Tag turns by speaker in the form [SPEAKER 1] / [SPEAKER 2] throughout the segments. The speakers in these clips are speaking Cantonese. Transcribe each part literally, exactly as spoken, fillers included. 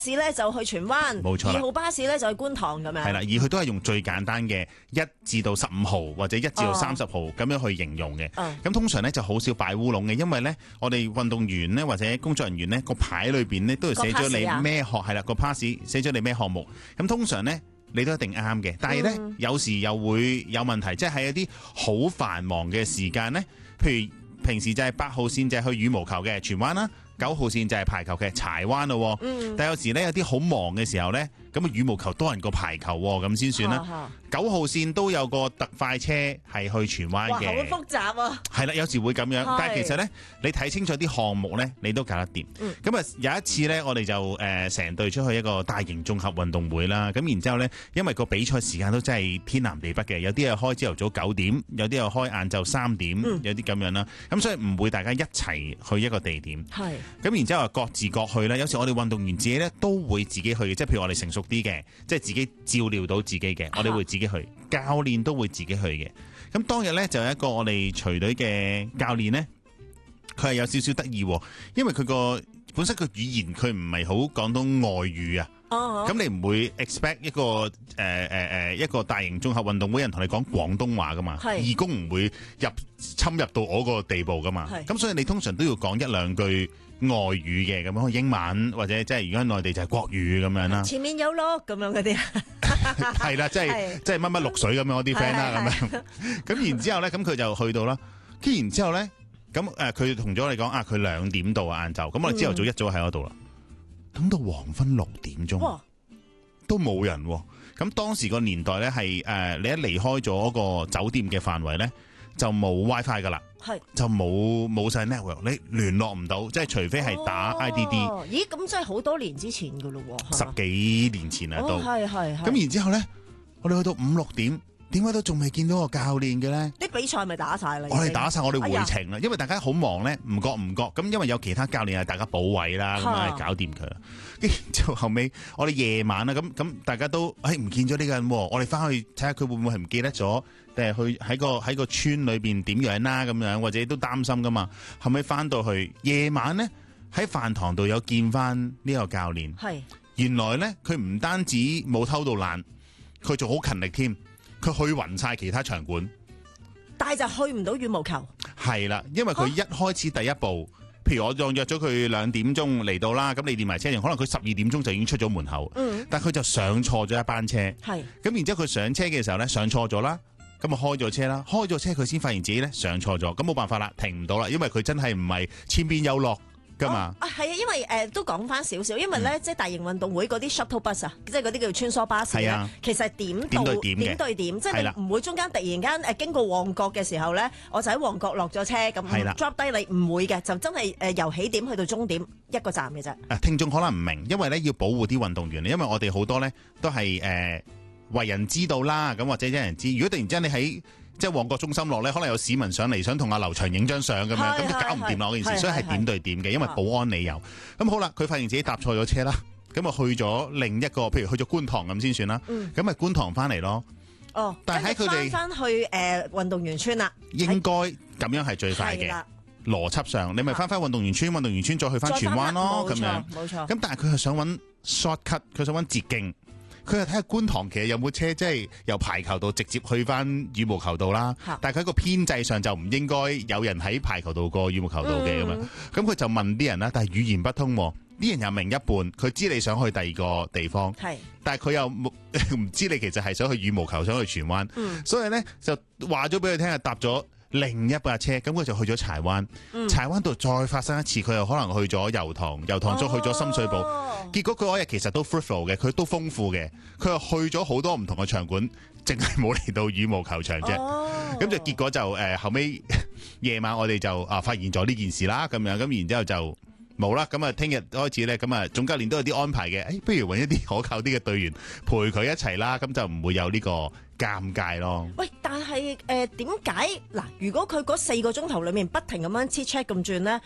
[SPEAKER 1] 士咧就去荃灣，
[SPEAKER 2] 冇錯啦
[SPEAKER 1] 二號巴士咧就去觀塘咁樣。
[SPEAKER 2] 係啦，而佢都係用最簡單嘅一至到十五號或者一至到三十號咁樣去形容嘅。咁、
[SPEAKER 1] 哦、
[SPEAKER 2] 通常咧就好少擺烏龍嘅，因為咧我哋運動員咧或者工作人員咧個牌裏邊咧都係寫咗你咩學係啦個 pass 寫咗你咩項目。咁通常咧你都一定啱嘅，但係咧、嗯、有時又會有問題，即係喺一啲好繁忙嘅時間咧，譬如平時就係八號線就係去羽毛球嘅荃灣啦。九號線就係排球嘅柴灣咯，嗯、但有時咧有啲好忙嘅時候咧，咁啊羽毛球多人過排球咁先算啦。九號線都有個特快車係去荃灣嘅，
[SPEAKER 1] 好複雜啊！
[SPEAKER 2] 係啦，有時會咁樣，但係其實咧你睇清楚啲項目咧，你都搞得掂。咁啊、嗯、有一次咧，我哋就誒成隊出去一個大型綜合運動會啦。咁然之後咧，因為個比賽時間都真係天南地北嘅，有啲係開朝頭早九點，有啲又開晏晝三點，嗯、有啲咁樣啦。咁所以唔會大家一齊去一個地點。係。咁然之後各自各去啦。有時我哋運動員自己咧都會自己去嘅，即係譬如我哋成熟啲嘅，即係自己照料到自己嘅，我哋會自己去。教練都會自己去嘅。咁當日咧就有一個我哋隨隊嘅教練咧，佢係有少少得意，因為佢個本身個語言佢唔係好廣東外語啊。哦。咁你唔會 expect 一個誒誒誒一個大型綜合運動會人同你講廣東話噶嘛？係。義工唔會入侵入到我個地步噶嘛？係。咁所以你通常都要講一兩句外語嘅，咁樣英文或者即係如果喺內地就係國語咁樣啦。前面有落咁樣嗰啲。係啦，即係即係乜乜綠水咁樣嗰啲 friend 啦，咁樣。咁然之後咧，咁佢就去到啦。跟然之後咧，咁誒，佢同咗我哋講啊，佢兩點到啊，晏晝。咁我哋朝頭早一早喺嗰度啦。等到黃昏六點鐘，哇都冇人。咁當時個年代咧係誒，你一離開咗個酒店嘅範圍咧，就冇 WiFi 噶啦，係就冇冇晒 network，你聯絡唔到，即係除非係打 I D D。
[SPEAKER 1] 哦、咦，咁真係好多年之前噶咯，
[SPEAKER 2] 十幾年前啊都。係係係。咁然之後咧，我哋去到五六點。點解都仲未見到個教練嘅咧？啲
[SPEAKER 1] 比賽咪打晒啦？
[SPEAKER 2] 我哋打晒，我哋回程啦，哎、因為大家好忙咧，唔覺唔覺咁，因為有其他教練係大家補位啦，咁啊搞掂佢啦。跟住之後後尾，我哋夜晚啦，咁咁大家都誒唔見咗呢個人，我哋翻去睇下佢會唔會係唔記得咗，定係去喺個喺個村裏邊點樣啦咁樣，或者都擔心噶嘛。後尾翻到去夜晚咧，喺飯堂度有見翻呢個教練，係是原來咧佢唔單止冇偷到懶，佢仲好勤力添。佢去勻晒其他場館，
[SPEAKER 1] 但係就去唔到羽毛球。係
[SPEAKER 2] 啦，因為佢一開始第一步，啊、譬如我當約咗佢兩點鐘嚟到啦，咁你連埋車程，可能佢十二點鐘就已經出咗門口。嗯，但係佢就上錯咗一班車。係，咁然之後佢上車嘅時候咧，上錯咗啦，咁啊開咗車啦，開咗車佢先發現自己咧上錯咗，咁冇辦法啦，停唔到啦，因為佢真係唔係千邊有落。哦、啊，係啊，因為誒、呃、都講翻少少，因為咧、嗯、即係大型運動會嗰啲 shuttle bus 啊，即係嗰啲叫穿梭巴士咧，啊、其實係點到點對點，點對點，即係你唔會中間突然間誒經過旺角嘅時候咧，我就喺旺角落咗車咁 drop 低你，唔會嘅，就真係誒由起點去到終點一個站嘅啫。啊，聽眾可能唔明，因為咧要保護啲運動員，因為我哋好多咧都係誒、呃、為人知道啦，咁或者有人知，如果突然之間你喺即係旺角中心落咧，可能有市民上嚟想同阿劉翔影張相咁樣，咁就搞唔掂啦嗰件事，所以係點對點嘅，因為保安理由。咁好啦，佢發現自己搭錯咗車啦，咁啊去咗另一個，譬如去咗觀塘咁先算啦。咁咪、嗯、觀塘翻嚟咯。哦，但係喺佢哋翻翻去誒、呃、運動員村啦，應該咁樣係最快嘅邏輯上，你咪翻翻運動員村，運動員村再去翻荃灣咯，咁樣冇錯。咁但係佢係想揾 shortcut，佢想揾捷徑。佢係睇下觀塘其實有冇車，即係由排球道直接去翻羽毛球道啦。是但係佢個編制上就唔應該有人喺排球道過羽毛球道嘅咁樣。咁佢、嗯、就問啲人啦，但係語言不通，啲人又明一半。佢知你想去第二個地方，是但係佢又唔知你其實係想去羽毛球，想去荃灣。嗯、所以咧就話咗俾佢聽，係搭咗另一架車，咁佢就去咗柴灣。嗯、柴灣度再發生一次，佢又可能去咗油塘，油塘再去咗深水埗。哦結果佢嗰日其實都 fruitful 嘅，佢都豐富嘅，佢又去咗好多唔同嘅場館，淨係冇嚟到羽毛球場啫。咁、哦、就結果就誒、呃、後尾夜晚我哋就啊發現咗呢件事啦，咁樣咁然之後就冇啦。咁啊聽日開始咧，咁啊總教練都有啲安排嘅。誒、哎，不如揾一啲可靠啲嘅隊員陪佢一齊啦，咁就唔會有呢個尷尬咯。喂，但係誒點解嗱？如果佢嗰四個鐘頭裏面不停咁樣 check check 咁轉咧？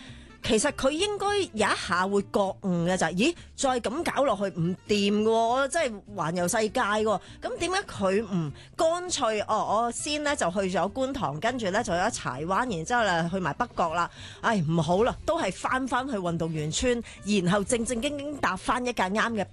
[SPEAKER 1] 其實佢應該有一下會覺悟嘅就係，咦，再咁搞落去唔掂嘅喎，我真係環遊世界喎。咁點解佢唔乾脆？哦，我先呢就去咗觀塘，跟住咧就有柴灣，然之後咧去埋北角啦。唉，唔好啦，都係翻翻去運動員村，然後正正經經搭翻一架啱嘅